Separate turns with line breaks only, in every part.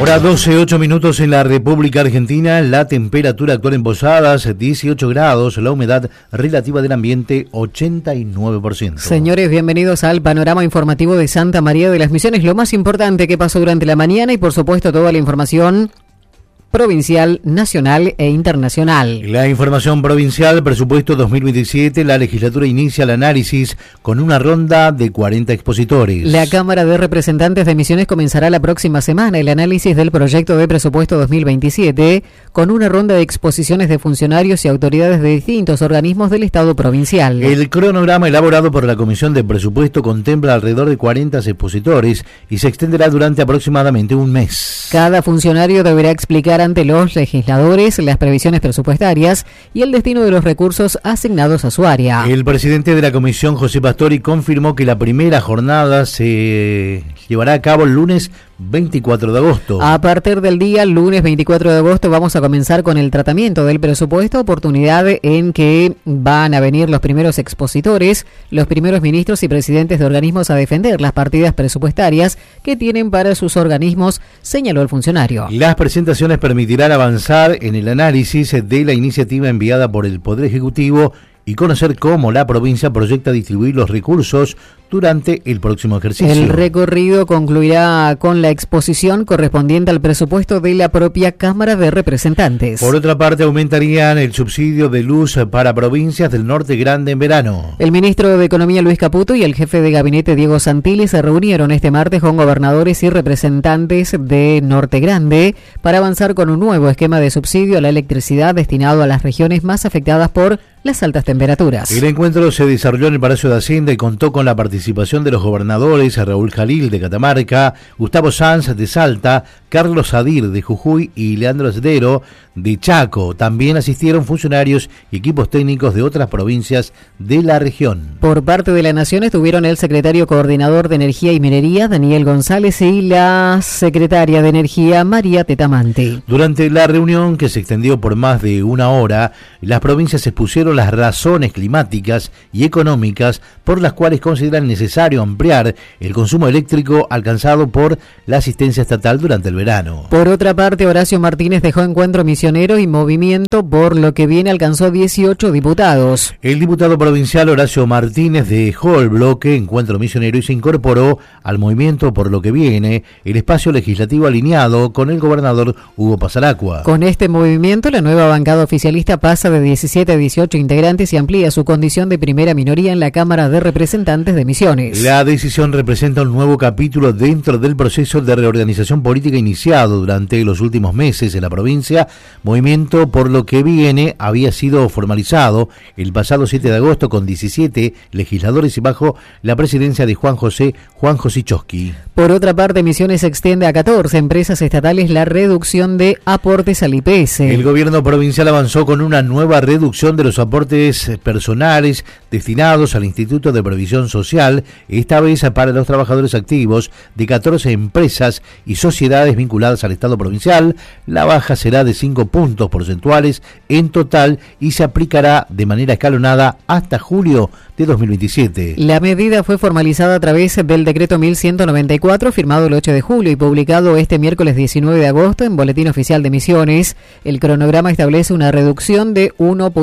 Hora 12, 8 minutos en la República Argentina. La temperatura actual en Posadas, 18 grados. La humedad relativa del ambiente, 89%.
Señores, bienvenidos al panorama informativo de Santa María de las Misiones. Lo más importante que pasó durante la mañana y, por supuesto, toda la información provincial, nacional e internacional.
La información provincial, presupuesto 2027, la legislatura inicia el análisis con una ronda de 40 expositores.
La Cámara de Representantes de Misiones comenzará la próxima semana el análisis del proyecto de presupuesto 2027 con una ronda de exposiciones de funcionarios y autoridades de distintos organismos del Estado provincial.
El cronograma elaborado por la Comisión de Presupuesto contempla alrededor de 40 expositores y se extenderá durante aproximadamente un mes.
Cada funcionario deberá explicar ante los legisladores las previsiones presupuestarias y el destino de los recursos asignados a su área.
El presidente de la comisión, José Pastori, confirmó que la primera jornada se llevará a cabo el lunes 24 de agosto.
A partir del día lunes 24 de agosto vamos a comenzar con el tratamiento del presupuesto, oportunidad en que van a venir los primeros expositores, los primeros ministros y presidentes de organismos a defender las partidas presupuestarias que tienen para sus organismos, señaló el funcionario.
Las presentaciones permitirán avanzar en el análisis de la iniciativa enviada por el Poder Ejecutivo y conocer cómo la provincia proyecta distribuir los recursos durante el próximo ejercicio.
El recorrido concluirá con la exposición correspondiente al presupuesto de la propia Cámara de Representantes.
Por otra parte, aumentarían el subsidio de luz para provincias del Norte Grande en verano.
El ministro de Economía, Luis Caputo, y el jefe de gabinete, Diego Santilli, se reunieron este martes con gobernadores y representantes de Norte Grande para avanzar con un nuevo esquema de subsidio a la electricidad destinado a las regiones más afectadas por las altas temperaturas.
El encuentro se desarrolló en el Palacio de Hacienda y contó con la participación de los gobernadores Raúl Jalil de Catamarca, Gustavo Sanz de Salta, Carlos Sadir de Jujuy y Leandro Esdero de Chaco. También asistieron funcionarios y equipos técnicos de otras provincias de la región.
Por parte de la Nación estuvieron el secretario coordinador de Energía y Minería, Daniel González, y la secretaria de Energía, María Tetamante.
Durante la reunión, que se extendió por más de una hora, las provincias expusieron las razones climáticas y económicas por las cuales consideran necesario ampliar el consumo eléctrico alcanzado por la asistencia estatal durante el verano.
Por otra parte, Horacio Martínez dejó encuentro misionero y movimiento por lo que viene alcanzó 18 diputados.
El diputado provincial Horacio Martínez dejó el bloque Encuentro Misionero y se incorporó al movimiento por lo que viene, el espacio legislativo alineado con el gobernador Hugo Pasaracua.
Con este movimiento, la nueva bancada oficialista pasa de 17 a 18 integrantes y amplía su condición de primera minoría en la Cámara de Representantes de Misiones.
La decisión representa un nuevo capítulo dentro del proceso de reorganización política iniciado durante los últimos meses en la provincia. Movimiento por lo que viene había sido formalizado el pasado 7 de agosto con 17 legisladores y bajo la presidencia de Juan José Chosky.
Por otra parte, Misiones extiende a 14 empresas estatales la reducción de aportes al IPS.
El gobierno provincial avanzó con una nueva reducción de los aportes personales destinados al Instituto de Previsión Social, esta vez para los trabajadores activos de 14 empresas y sociedades vinculadas al Estado provincial. La baja será de 5 puntos porcentuales en total y se aplicará de manera escalonada hasta julio de 2027.
La medida fue formalizada a través del decreto 1194, firmado el 8 de julio y publicado este miércoles 19 de agosto en Boletín Oficial de Misiones. El cronograma establece una reducción de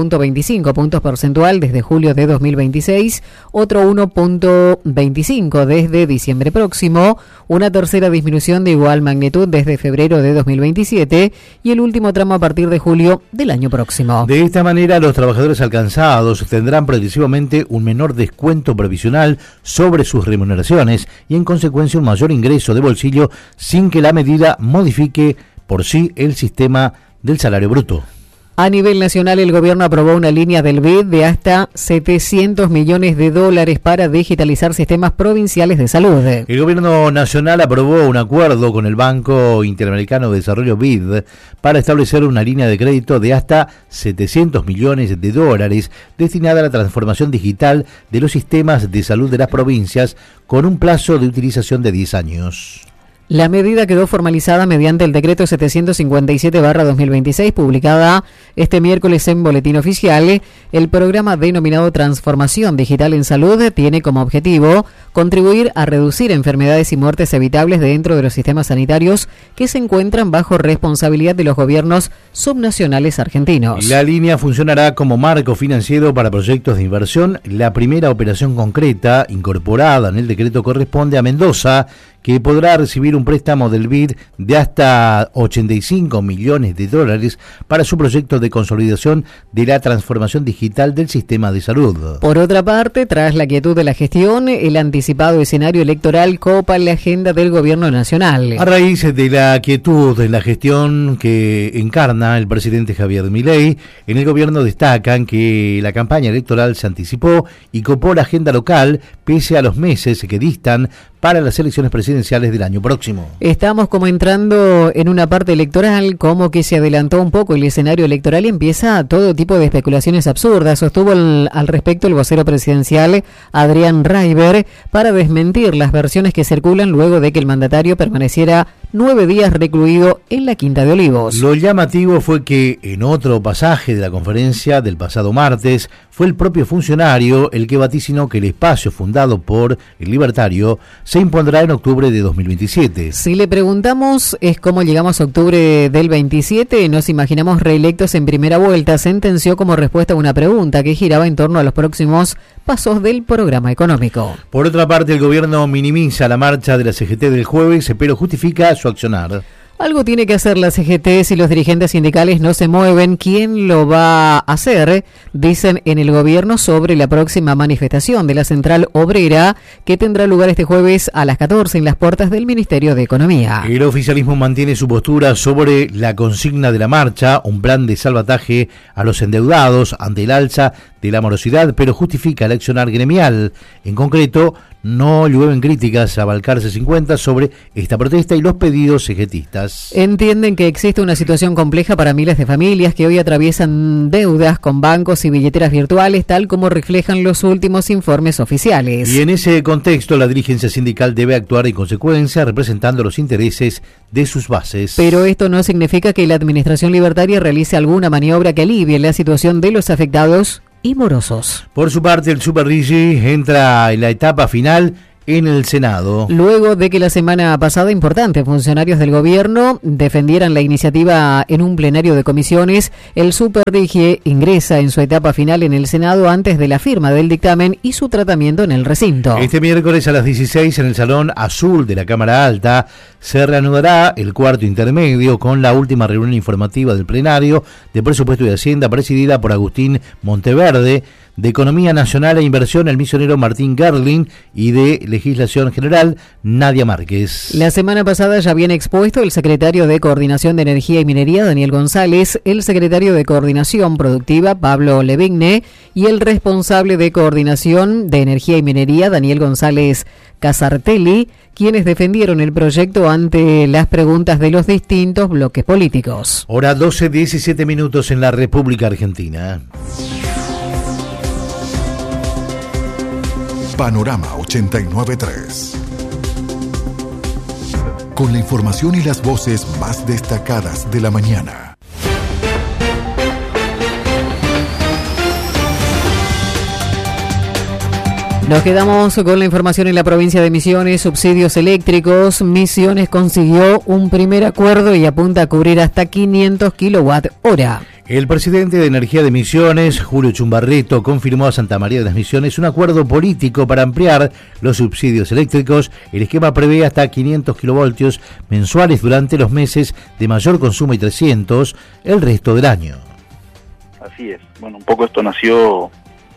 1.25 puntos porcentual desde julio de 2026, otro 1.25 desde diciembre próximo, una tercera disminución de igual magnitud desde febrero de 2027 y el último tramo a partir de julio del año próximo.
De esta manera, los trabajadores alcanzados tendrán progresivamente un menor descuento previsional sobre sus remuneraciones y en consecuencia un mayor ingreso de bolsillo sin que la medida modifique por sí el sistema del salario bruto.
A nivel nacional, el gobierno aprobó una línea del BID de hasta $700 millones para digitalizar sistemas provinciales de salud.
El gobierno nacional aprobó un acuerdo con el Banco Interamericano de Desarrollo BID para establecer una línea de crédito de hasta $700 millones destinada a la transformación digital de los sistemas de salud de las provincias con un plazo de utilización de 10 años.
La medida quedó formalizada mediante el decreto 757/2026, publicada este miércoles en Boletín Oficial. El programa denominado Transformación Digital en Salud tiene como objetivo contribuir a reducir enfermedades y muertes evitables dentro de los sistemas sanitarios que se encuentran bajo responsabilidad de los gobiernos subnacionales argentinos.
La línea funcionará como marco financiero para proyectos de inversión. La primera operación concreta incorporada en el decreto corresponde a Mendoza, que podrá recibir un préstamo del BID de hasta $85 millones para su proyecto de consolidación de la transformación digital del sistema de salud.
Por otra parte, tras la quietud de la gestión, el anticipado escenario electoral copa la agenda del gobierno nacional.
A raíz de la quietud en la gestión que encarna el presidente Javier Milei, en el gobierno destacan que la campaña electoral se anticipó y copó la agenda local pese a los meses que distan para las elecciones presidenciales del año próximo.
Estamos como entrando en una parte electoral, como que se adelantó un poco el escenario electoral y empieza todo tipo de especulaciones absurdas. Sostuvo al respecto el vocero presidencial Adrián Raiber para desmentir las versiones que circulan luego de que el mandatario permaneciera 9 días recluido en la Quinta de Olivos.
Lo llamativo fue que en otro pasaje de la conferencia del pasado martes fue el propio funcionario el que vaticinó que el espacio fundado por el libertario se impondrá en octubre de 2027.
Si le preguntamos es cómo llegamos a octubre del 27, nos imaginamos reelectos en primera vuelta, sentenció como respuesta a una pregunta que giraba en torno a los próximos pasos del programa económico.
Por otra parte, el gobierno minimiza la marcha de la CGT del jueves, pero justifica su accionar.
Algo tiene que hacer la CGT si los dirigentes sindicales no se mueven. ¿Quién lo va a hacer? Dicen en el gobierno sobre la próxima manifestación de la Central Obrera que tendrá lugar este jueves a las 14 en las puertas del Ministerio de Economía.
El oficialismo mantiene su postura sobre la consigna de la marcha, un plan de salvataje a los endeudados ante el alza de la morosidad, pero justifica el accionar gremial. En concreto, no llueven críticas a Balcarce 50 sobre esta protesta y los pedidos cegetistas.
Entienden que existe una situación compleja para miles de familias que hoy atraviesan deudas con bancos y billeteras virtuales, tal como reflejan los últimos informes oficiales.
Y en ese contexto, la dirigencia sindical debe actuar en consecuencia, representando los intereses de sus bases.
Pero esto no significa que la administración libertaria realice alguna maniobra que alivie la situación de los afectados y morosos.
Por su parte, el Super Rigi entra en la etapa final en el Senado.
Luego de que la semana pasada importantes funcionarios del gobierno defendieran la iniciativa en un plenario de comisiones, el Super Rigi ingresa en su etapa final en el Senado antes de la firma del dictamen y su tratamiento en el recinto.
Este miércoles a las 16 en el Salón Azul de la Cámara Alta se reanudará el cuarto intermedio con la última reunión informativa del plenario de Presupuesto y Hacienda presidida por Agustín Monteverde, de Economía Nacional e Inversión el misionero Martín Gerling y de Legislación General Nadia Márquez.
La semana pasada ya habían expuesto el secretario de Coordinación de Energía y Minería Daniel González, el secretario de Coordinación Productiva Pablo Levigne y el responsable de Coordinación de Energía y Minería Daniel González Casartelli, quienes defendieron el proyecto ante las preguntas de los distintos bloques políticos.
Hora 12:17 en la República Argentina.
Panorama 89.3. Con la información y las voces más destacadas de la mañana.
Nos quedamos con la información en la provincia de Misiones, subsidios eléctricos. Misiones consiguió un primer acuerdo y apunta a cubrir hasta 500 kilowatt-hora.
El presidente de Energía de Misiones, Julio Chumbarreto, confirmó a Santa María de las Misiones un acuerdo político para ampliar los subsidios eléctricos. El esquema prevé hasta 500 kilovoltios mensuales durante los meses de mayor consumo y 300 el resto del año.
Así es. Bueno, un poco esto nació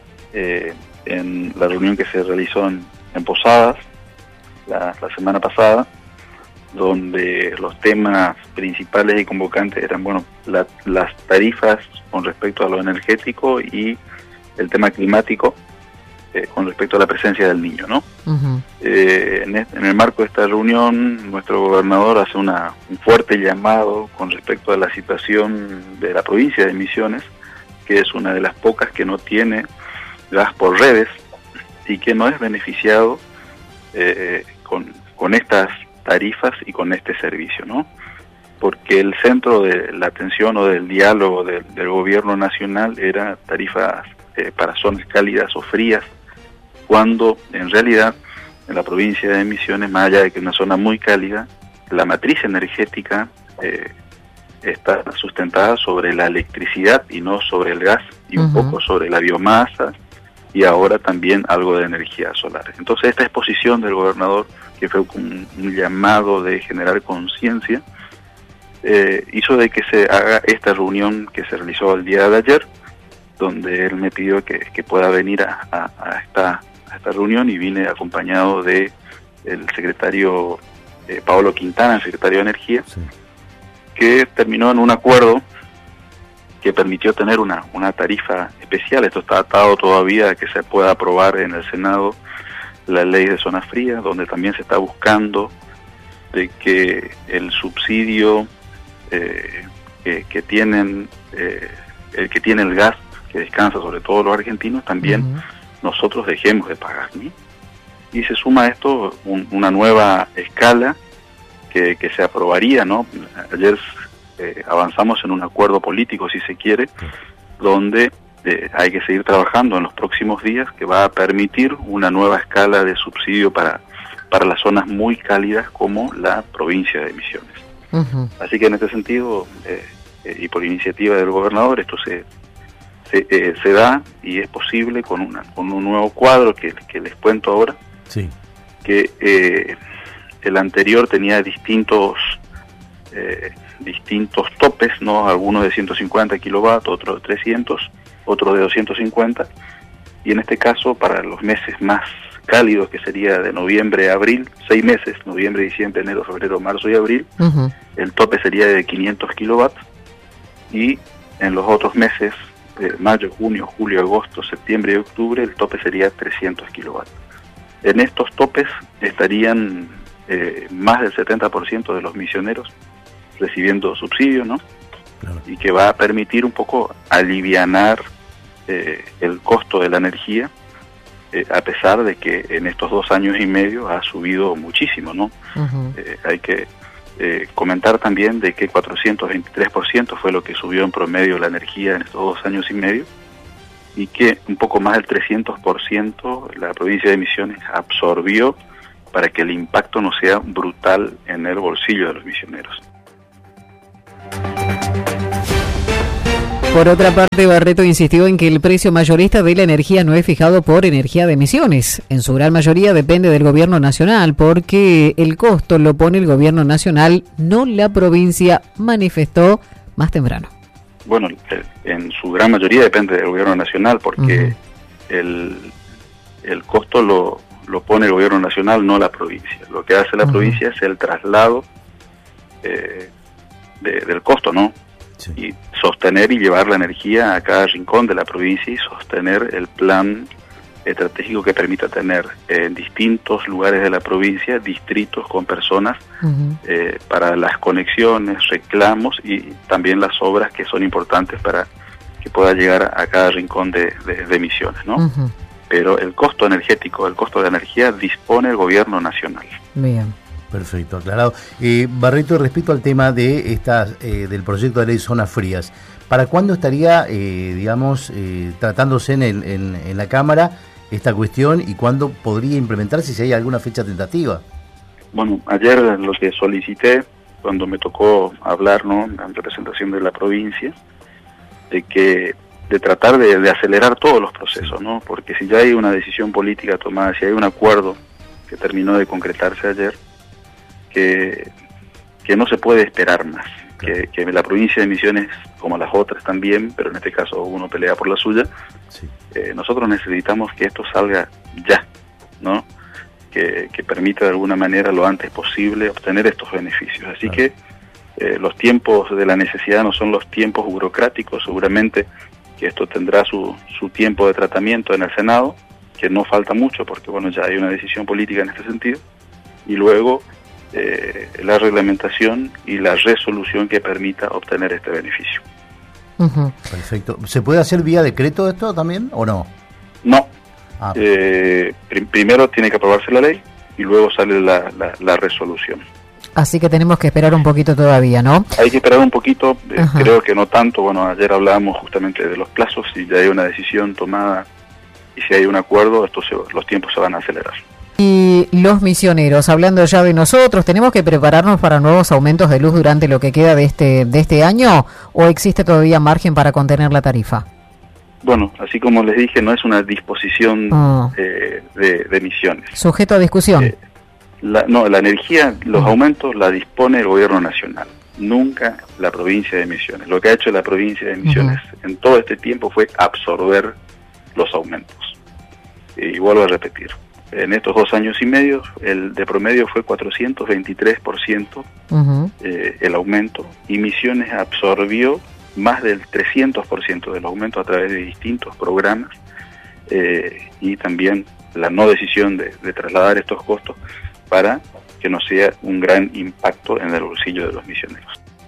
en la reunión que se realizó en Posadas la semana pasada, donde los temas principales y convocantes eran, bueno, las tarifas con respecto a lo energético y el tema climático con respecto a la presencia del niño, ¿no? Uh-huh. En el marco de esta reunión, nuestro gobernador hace un fuerte llamado con respecto a la situación de la provincia de Misiones, que es una de las pocas que no tiene gas por redes y que no es beneficiado con estas tarifas y con este servicio, ¿no? Porque el centro de la atención o del diálogo del gobierno nacional era tarifas para zonas cálidas o frías, cuando en realidad en la provincia de Misiones, más allá de que es una zona muy cálida, la matriz energética está sustentada sobre la electricidad y no sobre el gas, y un poco sobre la biomasa, y ahora también algo de energía solar. Entonces esta exposición del gobernador, que fue un llamado de generar conciencia, hizo de que se haga esta reunión que se realizó el día de ayer, donde él me pidió que pueda venir a esta reunión, y vine acompañado de el secretario Paolo Quintana, el secretario de Energía, sí, que terminó en un acuerdo que permitió tener una tarifa especial. Esto está atado todavía a que se pueda aprobar en el Senado la ley de zonas frías, donde también se está buscando de que el subsidio que tienen el que tiene el gas, que descansa sobre todo los argentinos, también nosotros dejemos de pagar, ¿no? Y se suma a esto una nueva escala que se aprobaría, ¿no? Ayer avanzamos en un acuerdo político, si se quiere, donde hay que seguir trabajando en los próximos días, que va a permitir una nueva escala de subsidio para las zonas muy cálidas como la provincia de Misiones. Así que en este sentido, y por iniciativa del gobernador, esto se da y es posible con un nuevo cuadro que les cuento ahora, sí, que el anterior tenía distintos topes, ¿no? Algunos de 150 kilovatios, otros de 300, otros de 250, y en este caso para los meses más cálidos, que sería de noviembre a abril, 6 meses, noviembre, diciembre, enero, febrero, marzo y abril, el tope sería de 500 kilowatts, y en los otros meses, mayo, junio, julio, agosto, septiembre y octubre, el tope sería 300 kilowatts. En estos topes estarían más del 70% de los misioneros recibiendo subsidio, ¿no? Claro. Y que va a permitir un poco alivianar el costo de la energía, a pesar de que en estos 2 años y medio ha subido muchísimo, ¿no? Hay que comentar también de que 423% fue lo que subió en promedio la energía en estos 2 años y medio, y que un poco más del 300% la provincia de Misiones absorbió para que el impacto no sea brutal en el bolsillo de los misioneros.
Por otra parte, Barreto insistió en que el precio mayorista de la energía no es fijado por Energía de Misiones. En su gran mayoría depende del gobierno nacional, porque el costo lo pone el gobierno nacional, no la provincia, manifestó más temprano.
Bueno, en su gran mayoría depende del gobierno nacional, porque el costo lo pone el gobierno nacional, no la provincia. Lo que hace la provincia es el traslado del costo, ¿no? Sí. Y sostener y llevar la energía a cada rincón de la provincia, y sostener el plan estratégico que permita tener en distintos lugares de la provincia distritos con personas para las conexiones, reclamos y también las obras que son importantes para que pueda llegar a cada rincón de Misiones, ¿no? Pero el costo energético, el costo de energía dispone el gobierno nacional.
Bien. Perfecto, aclarado. Barreto, respecto al tema de del proyecto de ley Zonas Frías, ¿para cuándo estaría, tratándose en la Cámara esta cuestión, y cuándo podría implementarse, si hay alguna fecha tentativa?
Bueno, ayer lo que solicité, cuando me tocó hablar, ¿no?, en representación de la provincia, de tratar de acelerar todos los procesos, ¿no? Porque si ya hay una decisión política tomada, si hay un acuerdo que terminó de concretarse ayer, que no se puede esperar más, claro, que la provincia de Misiones, como las otras también, pero en este caso uno pelea por la suya, sí, nosotros necesitamos que esto salga ya, ¿no? Que permita de alguna manera lo antes posible obtener estos beneficios. Así claro, que los tiempos de la necesidad no son los tiempos burocráticos. Seguramente que esto tendrá su tiempo de tratamiento en el Senado, que no falta mucho, porque bueno, ya hay una decisión política en este sentido, y luego la reglamentación y la resolución que permita obtener este beneficio.
Perfecto. ¿Se puede hacer vía decreto esto también o no?
No. Primero tiene que aprobarse la ley, y luego sale la resolución.
Así que tenemos que esperar un poquito todavía, ¿no?
Hay que esperar un poquito, creo que no tanto. Bueno, ayer hablábamos justamente de los plazos, si ya hay una decisión tomada y si hay un acuerdo, los tiempos se van a acelerar.
Y los misioneros, hablando ya de nosotros, ¿tenemos que prepararnos para nuevos aumentos de luz durante lo que queda de este año o existe todavía margen para contener la tarifa?
Bueno, así como les dije, no es una disposición de Misiones.
¿Sujeto a discusión?
La energía, los aumentos la dispone el gobierno nacional, nunca la provincia de Misiones. Lo que ha hecho la provincia de Misiones en todo este tiempo fue absorber los aumentos. Y vuelvo a repetir, en estos 2 años y medio, el de promedio fue 423% el aumento, y Misiones absorbió más del 300% del aumento a través de distintos programas, y también la no decisión de trasladar estos costos para que no sea un gran impacto en el bolsillo de los misioneros.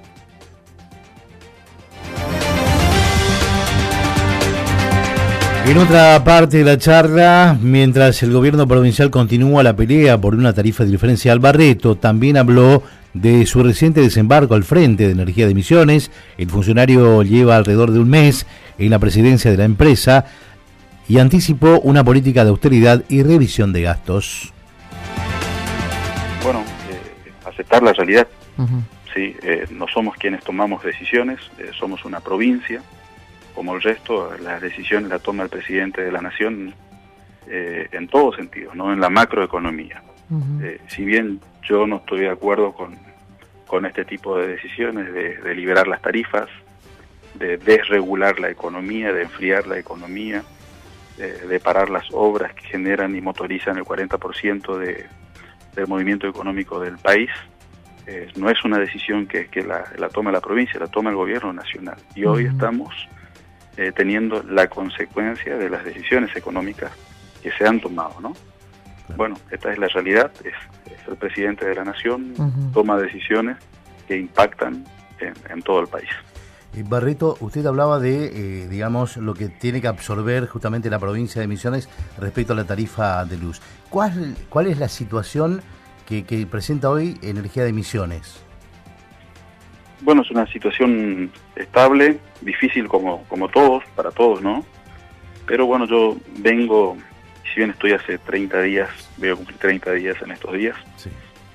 En otra parte de la charla, mientras el gobierno provincial continúa la pelea por una tarifa diferencial, Barreto también habló de su reciente desembarco al frente de Energía de Misiones. El funcionario lleva alrededor de un mes en la presidencia de la empresa y anticipó una política de austeridad y revisión de gastos.
Bueno, aceptar la realidad. Sí, no somos quienes tomamos decisiones, somos una provincia. Como el resto, las decisiones las toma el presidente de la Nación en todos sentidos, no en la macroeconomía. Si bien yo no estoy de acuerdo con este tipo de decisiones de liberar las tarifas, de desregular la economía, de enfriar la economía, de parar las obras que generan y motorizan el 40% del movimiento económico del país, no es una decisión que la toma la provincia, la toma el gobierno nacional. Y hoy estamos teniendo la consecuencia de las decisiones económicas que se han tomado, ¿no? Bueno, esta es la realidad, es el presidente de la Nación, toma decisiones que impactan en todo el país.
Barreto, usted hablaba de, digamos, lo que tiene que absorber justamente la provincia de Misiones respecto a la tarifa de luz. ¿Cuál es la situación que presenta hoy Energía de Misiones?
Bueno, es una situación estable, difícil como todos, para todos, ¿no? Pero bueno, yo vengo, si bien estoy hace 30 días, voy a cumplir 30 días en estos días, sí,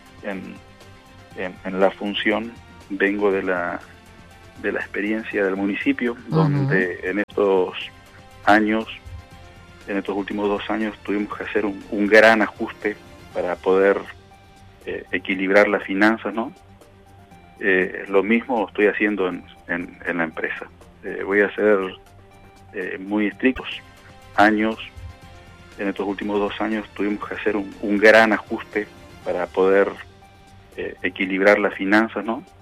en la función, vengo de la experiencia del municipio, donde en estos años, en estos últimos 2 años, tuvimos que hacer un gran ajuste para poder equilibrar las finanzas, ¿no? Lo mismo estoy haciendo en la empresa. Voy a ser muy estrictos. En estos últimos 2 años tuvimos que hacer un gran ajuste para poder equilibrar las finanzas, ¿no?